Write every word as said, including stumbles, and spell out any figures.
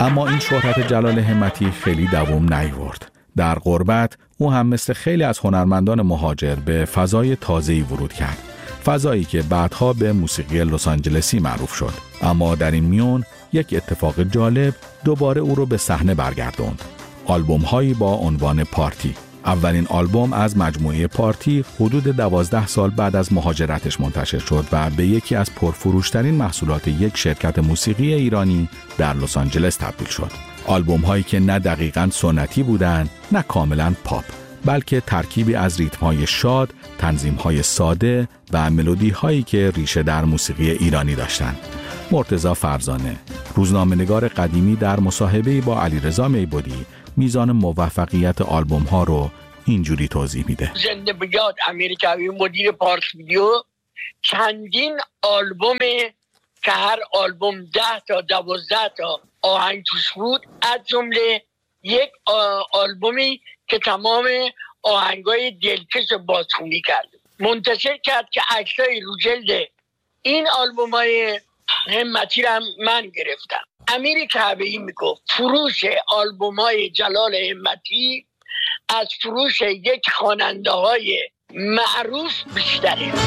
اما این شهرت جلال همتی خیلی دوام نیاورد. در غربت او هم مثل خیلی از هنرمندان مهاجر به فضای تازه‌ای ورود کرد، فضایی که بعدها به موسیقی لس آنجلسی معروف شد. اما در این میون یک اتفاق جالب دوباره او رو به صحنه برگردوند. آلبوم هایی با عنوان پارتی. اولین آلبوم از مجموعه پارتی حدود دوازده سال بعد از مهاجرتش منتشر شد و به یکی از پرفروشترین محصولات یک شرکت موسیقی ایرانی در لس آنجلس تبدیل شد. آلبوم هایی که نه دقیقاً سنتی بودند، نه کاملاً پاپ، بلکه ترکیبی از ریتم های شاد، تنظیم های ساده و ملودی هایی که ریشه در موسیقی ایرانی داشتند. مرتضی فرزانه، روزنامه‌نگار قدیمی، در مصاحبه‌ای با علیرضا میبودی میزان موفقیت آلبوم ها رو اینجوری توضیح میده. زنده بجاد امریکایی مدیر پارس ویدیو چندین آلبومه که هر آلبوم ده تا دوازده تا آهنگ توش بود، از جمله یک آلبومی که تمام آهنگای دلکش بازخوانی کرد، منتشر کرد که عکسای رو جلد این آلبومای همتی رو من گرفتم. امیر کعبه‌ای میگفت فروش آلبومای جلال همتی از فروش یک خواننده های معروف بیشتره.